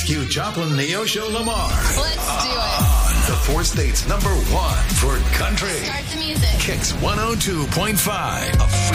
Rescue Joplin, Neosho, Lamar. Let's do it. The 4 states #1 for country. Start the music. Kicks 102.5.